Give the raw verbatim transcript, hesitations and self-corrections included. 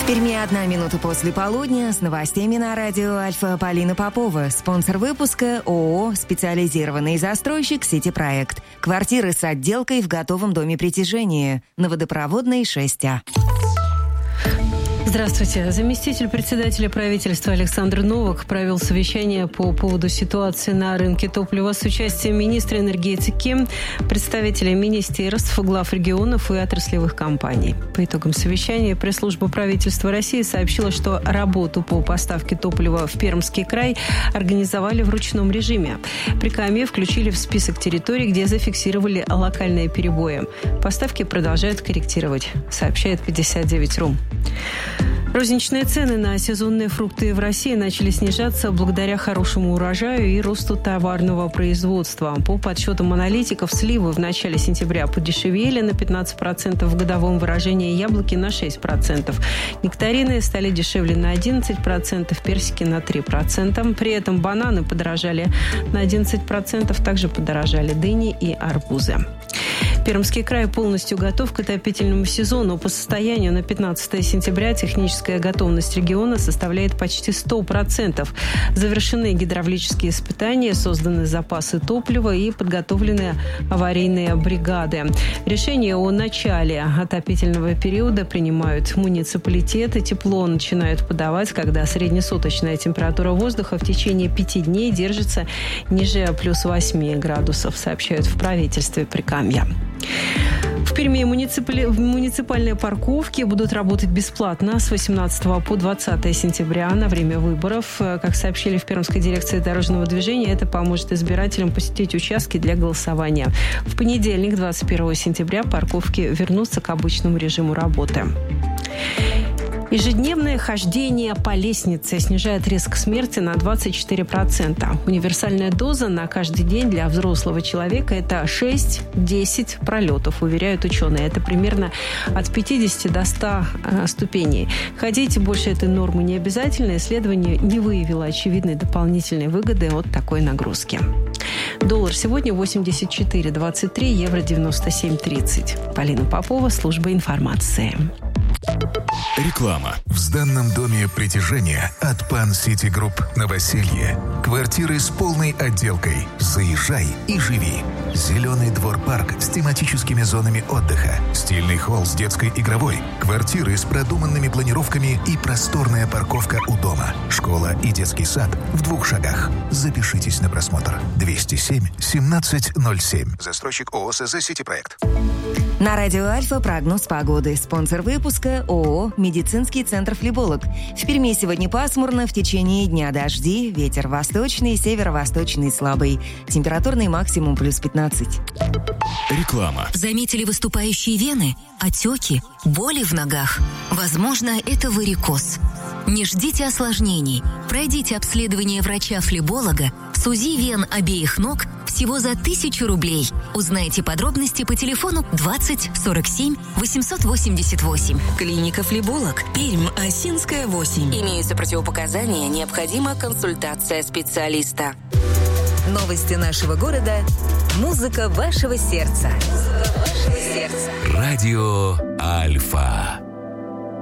В Перми одна минута после полудня. С новостями на радио Альфа Полина Попова. Спонсор выпуска ООО «Специализированный застройщик Сити-Проект». Квартиры с отделкой в готовом доме притяжения. На Водопроводной шесть А. Здравствуйте. Заместитель председателя правительства Александр Новак провел совещание по поводу ситуации на рынке топлива с участием министра энергетики, представителей министерств, глав регионов и отраслевых компаний. По итогам совещания пресс-служба правительства России сообщила, что работу по поставке топлива в Пермский край организовали в ручном режиме. Прикамье включили в список территорий, где зафиксировали локальные перебои. Поставки продолжают корректировать, сообщает пятьдесят девять точка ру. Розничные цены на сезонные фрукты в России начали снижаться благодаря хорошему урожаю и росту товарного производства. По подсчетам аналитиков, сливы в начале сентября подешевели на пятнадцать процентов, в годовом выражении яблоки на шесть процентов. Нектарины стали дешевле на одиннадцать процентов, персики на три процента. При этом бананы подорожали на одиннадцать процентов, также подорожали дыни и арбузы. Пермский край полностью готов к отопительному сезону. По состоянию на пятнадцатое сентября техническая готовность региона составляет почти сто процентов. Завершены гидравлические испытания, созданы запасы топлива и подготовлены аварийные бригады. Решение о начале отопительного периода принимают муниципалитеты. Тепло начинают подавать, когда среднесуточная температура воздуха в течение пяти дней держится ниже плюс восьми градусов, сообщают в правительстве Прикамья. В Перми муниципали... муниципальные парковки будут работать бесплатно с восемнадцатого по двадцатое сентября на время выборов. Как сообщили в Пермской дирекции дорожного движения, это поможет избирателям посетить участки для голосования. В понедельник, двадцать первого сентября, парковки вернутся к обычному режиму работы. Ежедневное хождение по лестнице снижает риск смерти на двадцать четыре процента. Универсальная доза на каждый день для взрослого человека – это шесть-десять пролетов, уверяют ученые. Это примерно от пятидесяти до ста э, ступеней. Ходить больше этой нормы не обязательно. Исследование не выявило очевидной дополнительной выгоды от такой нагрузки. Доллар сегодня восемьдесят четыре двадцать три, евро девяносто семь тридцать. Полина Попова, служба информации. Реклама. В сданном доме притяжения от Пан Сити Групп Новоселье. Квартиры с полной отделкой. Заезжай и живи. Зеленый двор-парк с тематическими зонами отдыха. Стильный холл с детской игровой. Квартиры с продуманными планировками и просторная парковка у дома. Школа и детский сад в двух шагах. Запишитесь на просмотр. двести семь семнадцать ноль семь. Застройщик ООО СЗ «Сити-Проект». На радио Альфа прогноз погоды. Спонсор выпуска ООО «Медицинский центр Флеболог». В Перми сегодня пасмурно, в течение дня дожди, ветер восточный, северо-восточный слабый. Температурный максимум плюс пятнадцать. Реклама. Заметили выступающие вены, отеки, боли в ногах? Возможно, это варикоз. Не ждите осложнений. Пройдите обследование врача-флеболога с УЗИ вен обеих ног всего за тысячу рублей. Узнайте подробности по телефону двадцать сорок семь восемьсот восемьдесят восемь. Клиника «Флеболог», Пермь, Осинская, восемь. Имеются противопоказания, необходима консультация специалиста. Новости нашего города. Музыка вашего сердца. Радио Альфа.